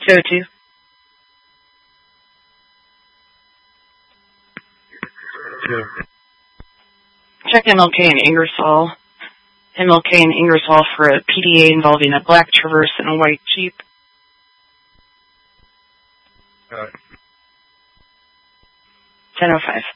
202. Check MLK in Ingersoll. MLK in Ingersoll for a PDA involving a black Traverse and a white Jeep. 10:05.